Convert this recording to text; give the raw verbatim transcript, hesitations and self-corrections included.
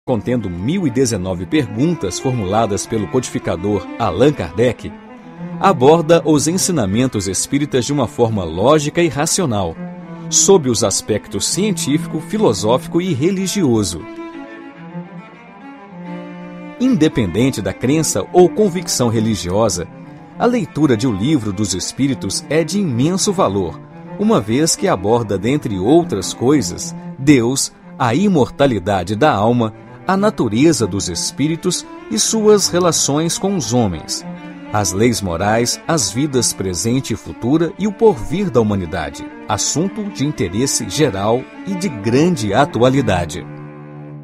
contendo mil e dezenove perguntas formuladas pelo codificador Allan Kardec, aborda os ensinamentos espíritas de uma forma lógica e racional, sob os aspectos científico, filosófico e religioso. Independente da crença ou convicção religiosa, a leitura de O Livro dos Espíritos é de imenso valor, uma vez que aborda, dentre outras coisas, Deus, a imortalidade da alma, a natureza dos espíritos e suas relações com os homens, as leis morais, as vidas presente e futura e o porvir da humanidade, assunto de interesse geral e de grande atualidade.